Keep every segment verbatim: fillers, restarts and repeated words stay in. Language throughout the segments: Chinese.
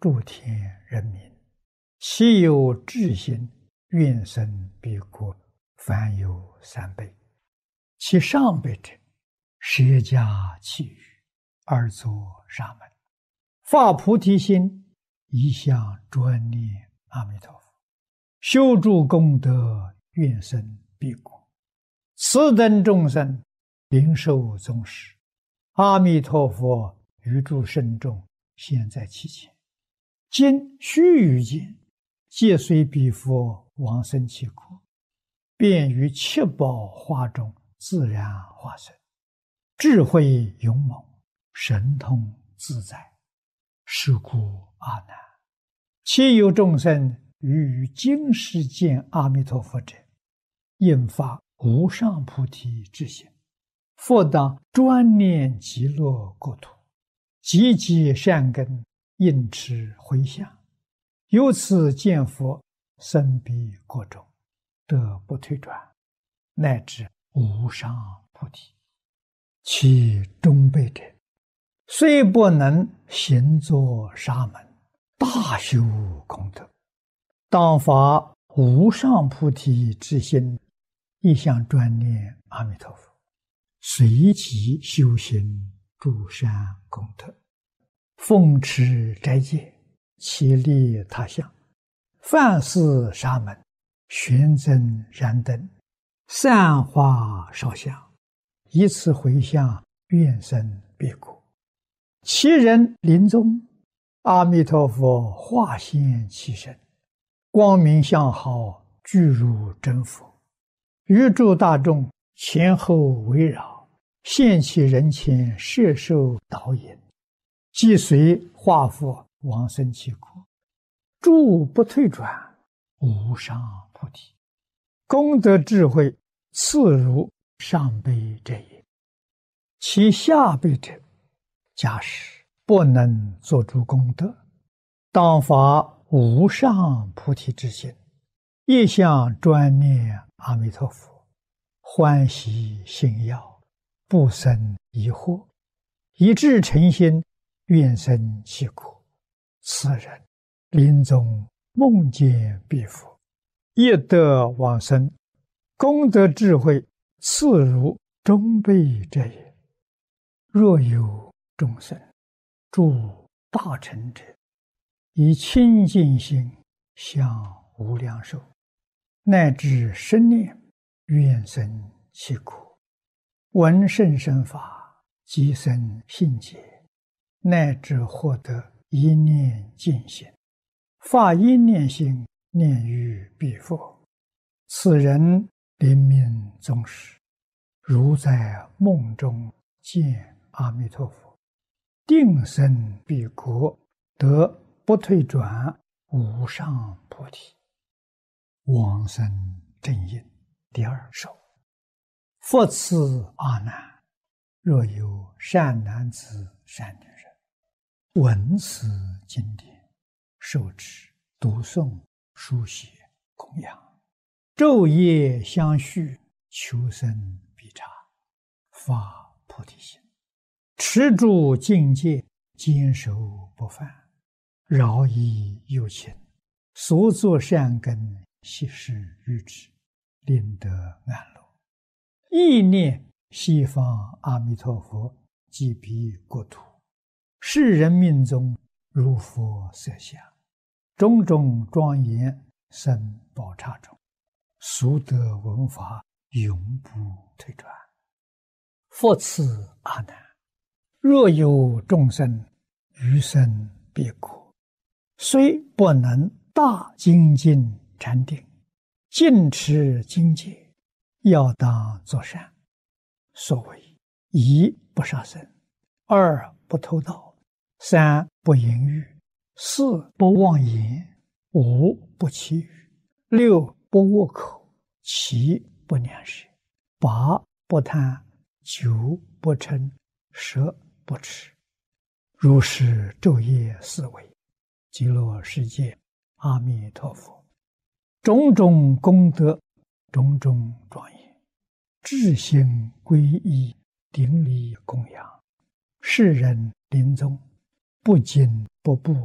诸天人民，其有智心，愿生彼国，凡有三辈。其上辈者，舍家弃欲，而作沙门，发菩提心，一向专念阿弥陀佛，修诸功德，愿生彼国。此等众生，灵受宗师，阿弥陀佛于诸圣众现在其前。今须臾间，皆随彼佛往生其国，便于七宝花中自然化身，智慧勇猛，神通自在。是故阿难，其有众生于于今世见阿弥陀佛者，应发无上菩提之心，复当专念极乐国土，积积善根，应持回向，由此见佛，生彼国中，得不退转，乃至无上菩提。其中辈者，虽不能行作沙门，大修功德，当发无上菩提之心，一向专念阿弥陀佛，随即修行诸善功德，奉持斋戒，其利他乡，饭施沙门，玄增燃灯，散花烧香，以此回向，愿生彼国。其人临终，阿弥陀佛化现其身，光明相好，具如真佛，于诸大众前后围绕，现其人前，摄受导引，即随化佛往生其国，诸不退转，无上菩提。功德智慧，次如上辈者也。其下辈者，假使不能做诸功德，当发无上菩提之心，一向专念阿弥陀佛，欢喜信要，不生疑惑，以至诚心，愿生其国。此人临终梦见彼佛，亦得往生，功德智慧，次如中辈者也。若有众生，诸大乘者，以清净心向无量寿，乃至生念，愿生其国，闻甚深法，即生信解，乃至获得一念净心，发一念心，念于彼佛。此人临命终时，如在梦中见阿弥陀佛，定生彼国，得不退转，无上菩提。往生正因第二首。复次阿难，若有善男子善女人，闻此经典，受持读诵书写供养，昼夜相续，求生必察，发菩提心，持住境界，坚守不犯，饶益有情，所作善根，悉施于之，令得安乐。意念西方阿弥陀佛即彼国土，世人命中如佛色相，种种庄严生宝刹中，俗得闻法，永不退转。复次阿难，若有众生于生彼国，虽不能大精进禅定，尽持精戒，要当作善。所谓一不杀生，二不偷盗，三不淫欲，四不妄言，五不绮语，六不恶口，七不两舌，八不贪，九不嗔，十不痴。如是昼夜思维，极乐世界阿弥陀佛，种种功德，种种庄严，至心皈依，顶礼供养，世人临终不惊不怖，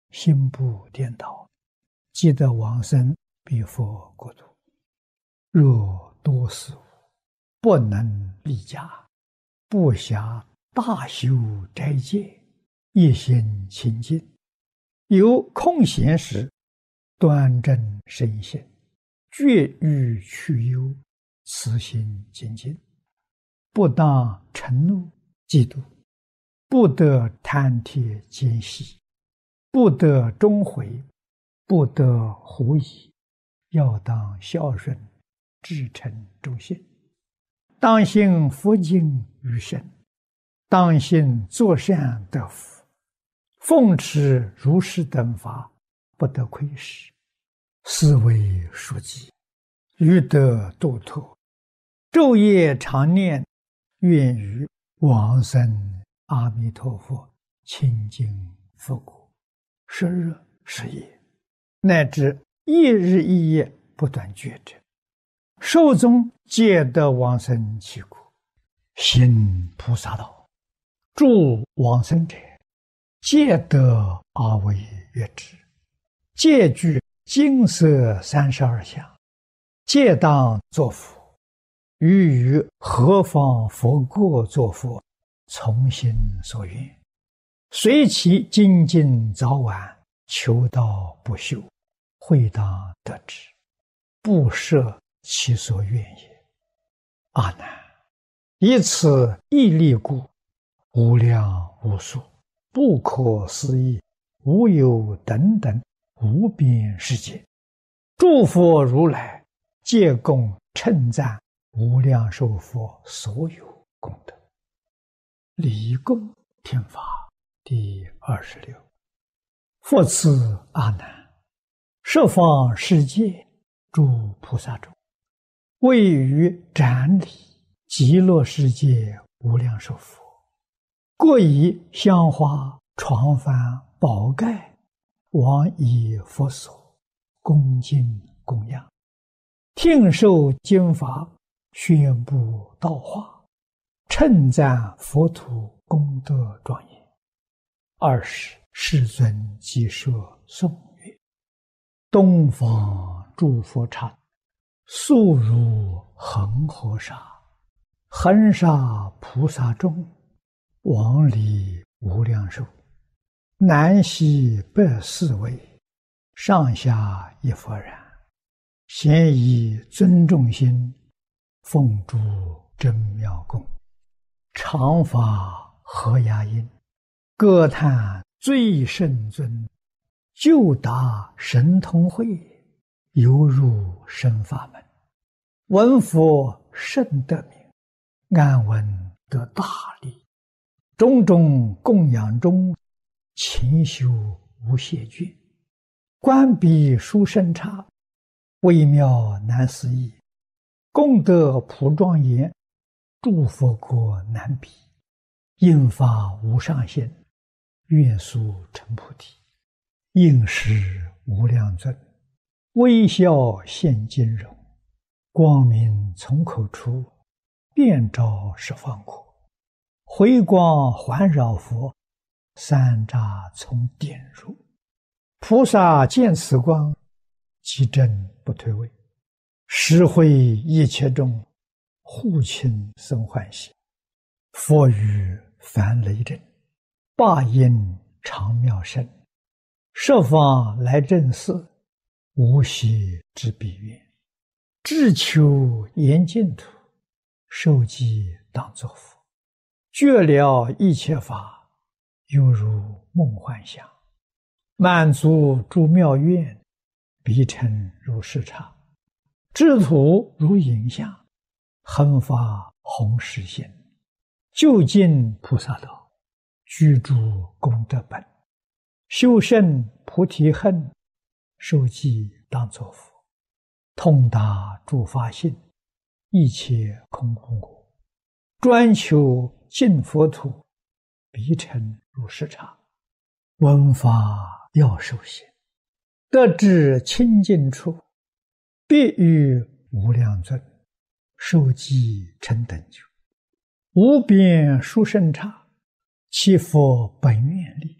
心不颠倒，即得往生彼佛国土。若多事物不能立家，不暇大修斋戒，一心清净，有空闲时，端正身心，绝欲去忧，慈心精进，不当嗔怒嫉妒，不得贪帖奸细，不得终悔，不得狐疑，要当孝顺，至诚忠信，当信佛经于身，当信作善得福，奉持如是等法，不得亏失，是为书记，欲得度脱，昼夜常念，愿于往生阿弥陀佛清净佛国，十日十夜，乃至一日一夜不断觉者，寿终皆得往生其国，行菩萨道，助往生者，皆得阿惟越致，皆具金色三十二相，皆当作佛，于于何方佛国作佛，从心所愿，随其精进早晚，求道不休，会当得之，不设其所愿也。阿难，以此一力故，无量无数不可思议无有等等无边世界，诸佛如来皆共称赞无量寿佛所有功德。离供听法第二十六。复次阿难，十方世界诸菩萨中，位于展礼极乐世界无量寿佛，各以香花床幡宝盖往以佛所恭敬供养，听受经法，宣布道化，称赞佛土功德庄严。二是世尊即说颂曰：东方诸佛刹，速如恒河沙，恒沙菩萨众，往里无量寿，南西北四位，上下一佛然，咸以尊重心，奉诸真妙供，常发和雅音，歌叹最圣尊，就达神通会，犹入深法门，闻佛甚得名，安闻得大利，种种供养中，勤修无懈倦，观彼殊胜刹，微妙难思议，功德普庄严，诸佛国难比，应发无上限，愿速成菩提，应时无量尊，微笑现金容，光明从口出，遍照十方国，回光环绕佛，三匝从点入，菩萨见此光，即正不退位，实会一切众，护亲生欢喜。佛语梵雷震，霸音长妙声，十方来正寺，无息之彼愿，志求严净土，受记当作佛，觉了一切法，犹如梦幻想，满足诸妙愿，彼成如是刹，智土如影像，恒发弘誓心，究竟菩萨道，居住功德本，修胜菩提恨，受记当作佛，通达诸法性，一切空无我，专求净佛土，彼成如是刹，闻法要受行，得至清净处，必与无量尊，受记成等觉，无边殊胜刹，其佛本愿力，